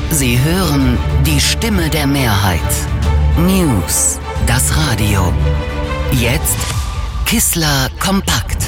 Sie hören die Stimme der Mehrheit. News, das Radio. Jetzt Kissler kompakt.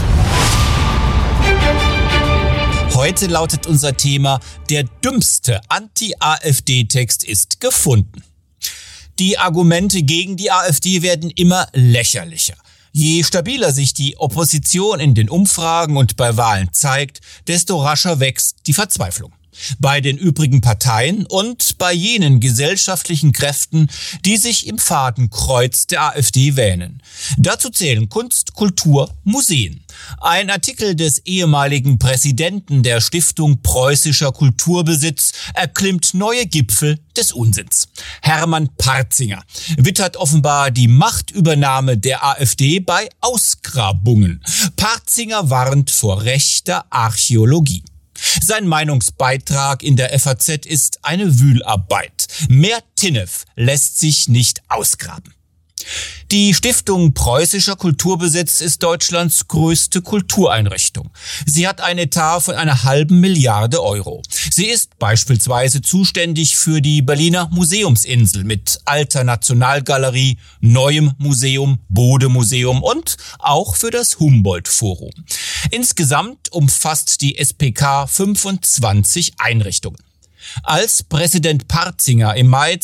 Heute lautet unser Thema: Der dümmste Anti-AfD-Text ist gefunden. Die Argumente gegen die AfD werden immer lächerlicher. Je stabiler sich die Opposition in den Umfragen und bei Wahlen zeigt, desto rascher wächst die Verzweiflung. Bei den übrigen Parteien und bei jenen gesellschaftlichen Kräften, die sich im Fadenkreuz der AfD wähnen. Dazu zählen Kunst, Kultur, Museen. Ein Artikel des ehemaligen Präsidenten der Stiftung Preußischer Kulturbesitz erklimmt neue Gipfel des Unsinns. Hermann Partzinger wittert offenbar die Machtübernahme der AfD bei Ausgrabungen. Partzinger warnt vor rechter Archäologie. Sein Meinungsbeitrag in der FAZ ist eine Wühlarbeit. Mehr Tinnef lässt sich nicht ausgraben. Die Stiftung Preußischer Kulturbesitz ist Deutschlands größte Kultureinrichtung. Sie hat ein Etat von einer halben Milliarde Euro. Sie ist beispielsweise zuständig für die Berliner Museumsinsel mit Alter Nationalgalerie, Neuem Museum, Bode-Museum und auch für das Humboldt-Forum. Insgesamt umfasst die SPK 25 Einrichtungen. Als Präsident Partzinger im Mai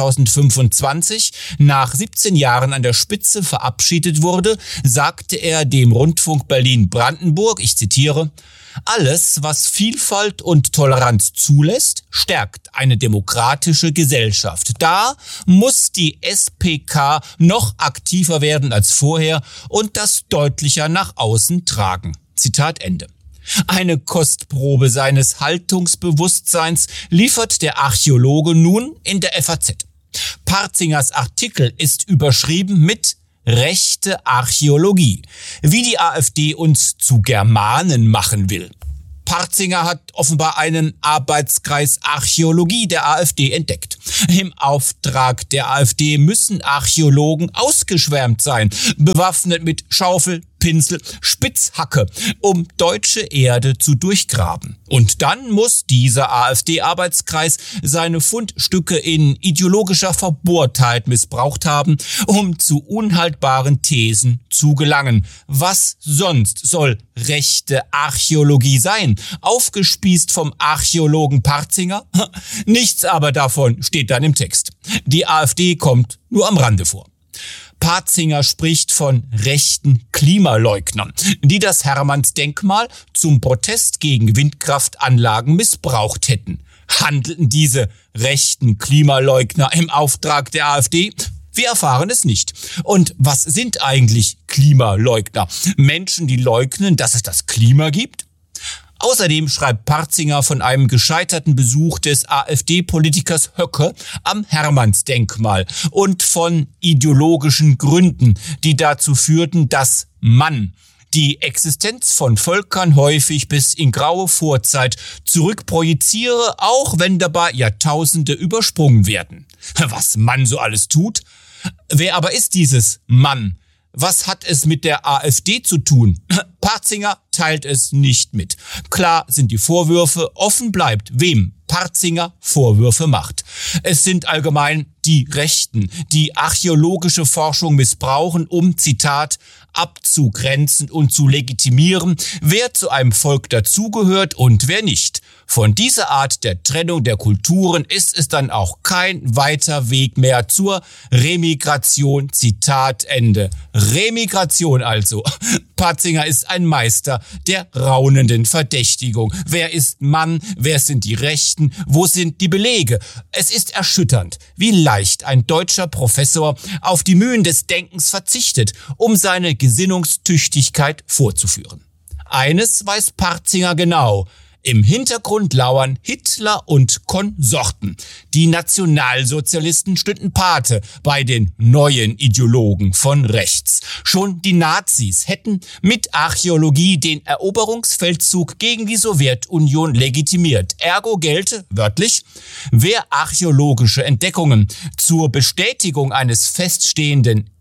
2025 nach 17 Jahren an der Spitze verabschiedet wurde, sagte er dem Rundfunk Berlin-Brandenburg, ich zitiere: Alles, was Vielfalt und Toleranz zulässt, stärkt eine demokratische Gesellschaft. Da muss die SPK noch aktiver werden als vorher und das deutlicher nach außen tragen. Zitat Ende. Eine Kostprobe seines Haltungsbewusstseins liefert der Archäologe nun in der FAZ. Partzingers Artikel ist überschrieben mit rechte Archäologie, wie die AfD uns zu Germanen machen will. Partzinger hat offenbar einen Arbeitskreis Archäologie der AfD entdeckt. Im Auftrag der AfD müssen Archäologen ausgeschwärmt sein, bewaffnet mit Schaufel, Pinsel, Spitzhacke, um deutsche Erde zu durchgraben. Und dann muss dieser AfD-Arbeitskreis seine Fundstücke in ideologischer Verbohrtheit missbraucht haben, um zu unhaltbaren Thesen zu gelangen. Was sonst soll rechte Archäologie sein? Aufgespießt vom Archäologen Partzinger? Nichts aber davon steht dann im Text. Die AfD kommt nur am Rande vor. Partzinger spricht von rechten Klimaleugnern, die das Hermannsdenkmal zum Protest gegen Windkraftanlagen missbraucht hätten. Handelten diese rechten Klimaleugner im Auftrag der AfD? Wir erfahren es nicht. Und was sind eigentlich Klimaleugner? Menschen, die leugnen, dass es das Klima gibt? Außerdem schreibt Partzinger von einem gescheiterten Besuch des AfD-Politikers Höcke am Hermannsdenkmal und von ideologischen Gründen, die dazu führten, dass man die Existenz von Völkern häufig bis in graue Vorzeit zurückprojiziere, auch wenn dabei Jahrtausende übersprungen werden. Was Mann so alles tut? Wer aber ist dieses Mann? Was hat es mit der AfD zu tun? Partzinger teilt es nicht mit. Klar sind die Vorwürfe, offen bleibt, wem Partzinger Vorwürfe macht. Es sind allgemein die Rechten, die archäologische Forschung missbrauchen, um, Zitat, abzugrenzen und zu legitimieren, wer zu einem Volk dazugehört und wer nicht. Von dieser Art der Trennung der Kulturen ist es dann auch kein weiter Weg mehr zur Remigration, Zitat Ende. Remigration also. Partzinger ist ein Meister der raunenden Verdächtigung. Wer ist Mann? Wer sind die Rechten? Wo sind die Belege? Es ist erschütternd, wie leicht ein deutscher Professor auf die Mühen des Denkens verzichtet, um seine Gesinnungstüchtigkeit vorzuführen. Eines weiß Partzinger genau: Im Hintergrund lauern Hitler und Konsorten. Die Nationalsozialisten stünden Pate bei den neuen Ideologen von rechts. Schon die Nazis hätten mit Archäologie den Eroberungsfeldzug gegen die Sowjetunion legitimiert. Ergo gelte, wörtlich, wer archäologische Entdeckungen zur Bestätigung eines feststehenden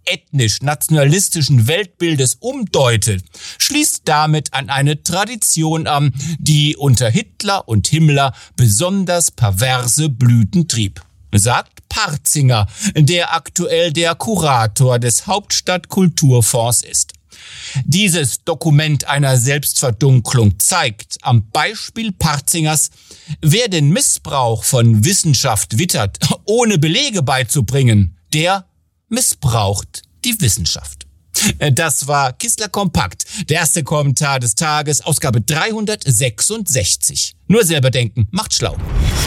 ethnisch-nationalistischen Weltbildes umdeutet, schließt damit an eine Tradition an, die unter Hitler und Himmler besonders perverse Blüten trieb, sagt Partzinger, der aktuell der Kurator des Hauptstadtkulturfonds ist. Dieses Dokument einer Selbstverdunklung zeigt am Beispiel Parzingers, wer den Missbrauch von Wissenschaft wittert, ohne Belege beizubringen, der missbraucht die Wissenschaft. Das war Kistler Kompakt, der erste Kommentar des Tages, Ausgabe 366. Nur selber denken, macht schlau.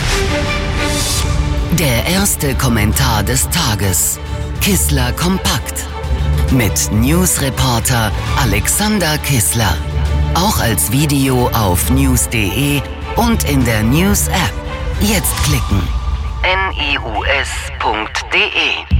Der erste Kommentar des Tages. Kistler Kompakt. Mit Newsreporter Alexander Kistler. Auch als Video auf news.de und in der News-App. Jetzt klicken. news.de